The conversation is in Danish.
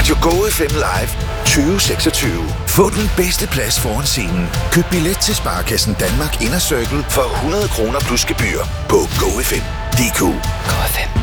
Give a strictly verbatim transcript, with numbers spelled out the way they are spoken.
Radio Go F M Live tyve seksogtyve. Få den bedste plads foran scenen. Køb billet til Sparekassen Danmark Inner Circle for hundrede kroner plus gebyr på go f m punktum d k. Go F M.